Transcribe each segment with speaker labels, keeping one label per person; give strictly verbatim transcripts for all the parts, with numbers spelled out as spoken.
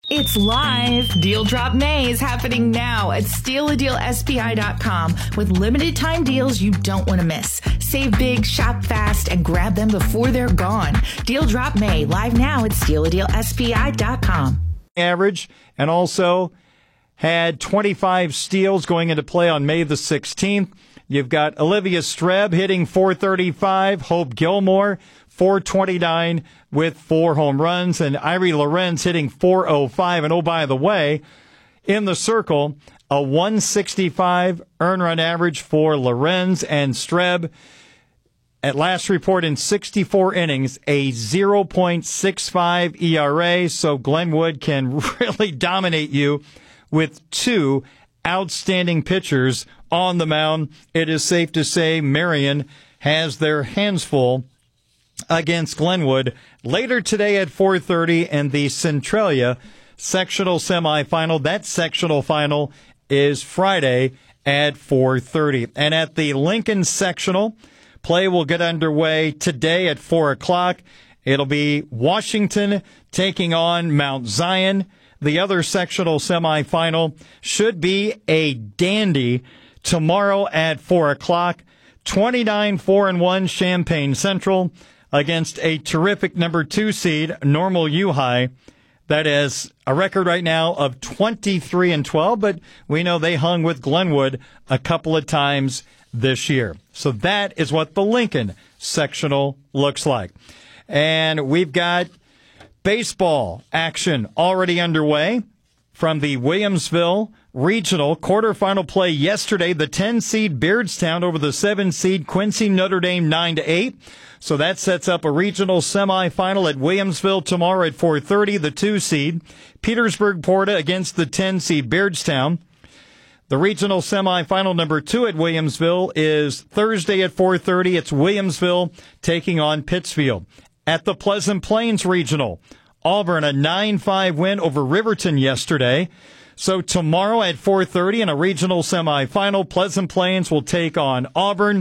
Speaker 1: It's live. Deal Drop May is happening now at steal a deal S P I dot com with limited time deals you don't want to miss. Save big, shop fast, and grab them before they're gone. Deal Drop May live now at steal a deal S P I dot com.
Speaker 2: Average, and also had twenty-five steals going into play on May the sixteenth. You've got Olivia Streb hitting four thirty-five, Hope Gilmore four twenty-nine with four home runs, and Irie Lorenz hitting four oh five. And oh, by the way, in the circle, a one sixty-five earn run average for Lorenz, and Streb, at last report in sixty-four innings, a zero point six five E R A. So Glenwood can really dominate you with two outstanding pitchers on the mound. It is safe to say Marion has their hands full against Glenwood later today at four thirty in the Centralia sectional semifinal. That sectional final is Friday at four thirty. And at the Lincoln sectional, play will get underway today at four o'clock. It'll be Washington taking on Mount Zion. The other sectional semifinal should be a dandy tomorrow at four o'clock. twenty-nine four and one Champaign Central against a terrific number two seed, Normal U High, that is a record right now of twenty-three and twelve, but we know they hung with Glenwood a couple of times this year. So that is what the Lincoln sectional looks like. And we've got baseball action already underway from the Williamsville Regional quarterfinal play yesterday. The ten seed Beardstown over the seven seed Quincy Notre Dame nine to eight. So that sets up a regional semifinal at Williamsville tomorrow at four thirty. The two seed Petersburg Porta against the ten seed Beardstown. The regional semifinal number two at Williamsville is Thursday at four thirty. It's Williamsville taking on Pittsfield. At the Pleasant Plains Regional, Auburn a nine five win over Riverton yesterday. So tomorrow at four thirty in a regional semifinal, Pleasant Plains will take on Auburn.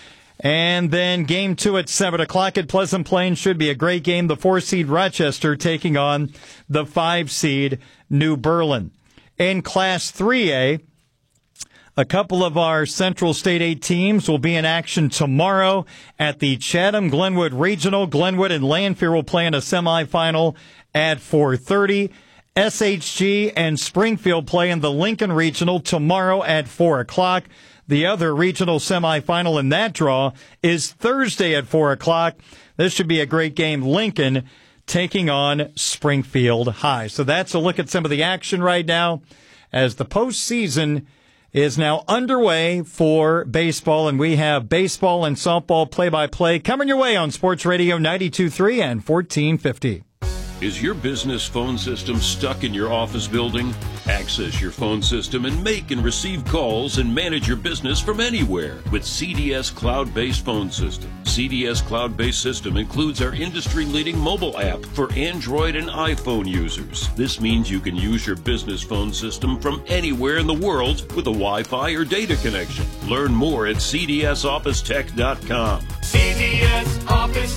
Speaker 2: And then game two at seven o'clock at Pleasant Plains should be a great game. The four seed Rochester taking on the five seed New Berlin. In Class three A, a couple of our Central State eight teams will be in action tomorrow at the Chatham-Glenwood Regional. Glenwood and Lanphier will play in a semifinal at four thirty. S H G and Springfield play in the Lincoln Regional tomorrow at four o'clock. The other regional semifinal in that draw is Thursday at four o'clock. This should be a great game. Lincoln taking on Springfield High. So that's a look at some of the action right now as the postseason is now underway for baseball, and we have baseball and softball play-by-play coming your way on Sports Radio ninety-two point three and fourteen fifty.
Speaker 3: Is your business phone system stuck in your office building? Access your phone system and make and receive calls and manage your business from anywhere with C D S Cloud-Based Phone System. C D S Cloud-Based System includes our industry-leading mobile app for Android and iPhone users. This means you can use your business phone system from anywhere in the world with a Wi-Fi or data connection. Learn more at C D S office tech dot com.
Speaker 4: C D S Office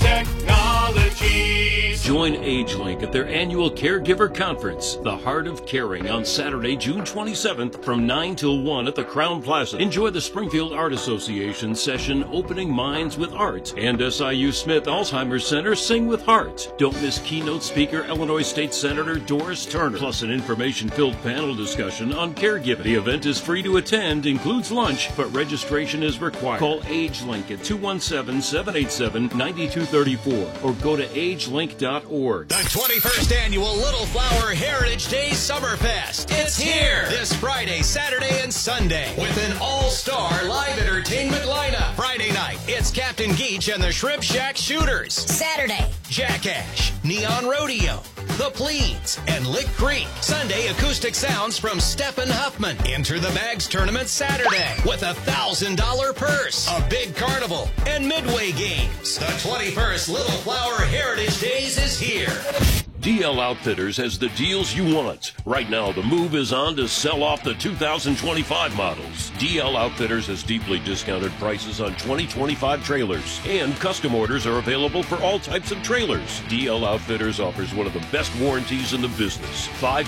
Speaker 4: Technologies.
Speaker 3: Join AgeLink at their annual Caregiver Conference, The Heart of Caring, on Saturday, June twenty-seventh from nine till one at the Crown Plaza. Enjoy the Springfield Art Association session, Opening Minds with Art, and S I U Smith Alzheimer's Center, Sing with Heart. Don't miss keynote speaker Illinois State Senator Doris Turner, plus an information-filled panel discussion on caregiving. The event is free to attend, includes lunch, but registration is required. Call AgeLink at two one seven, seven eight seven, nine two three four or go to age link dot org.
Speaker 5: The twenty-first Annual Little Flower Heritage Day Summerfest. It's here this Friday, Saturday, and Sunday with an all-star live entertainment lineup. Friday night, it's Captain Geach and the Shrimp Shack Shooters.
Speaker 6: Saturday,
Speaker 5: Jack Ash, Neon Rodeo, The Pleads, and Lick Creek. Sunday, acoustic sounds from Stephen Huffman. Enter the Bags Tournament Saturday with a one thousand dollars purse, a big carnival, and midway games. The twenty-first Little Flower Heritage Days is here.
Speaker 3: D L Outfitters has the deals you want. Right now, the move is on to sell off the two thousand twenty-five models. D L Outfitters has deeply discounted prices on twenty twenty-five trailers, and custom orders are available for all types of trailers. D L Outfitters offers one of the best warranties in the business. Five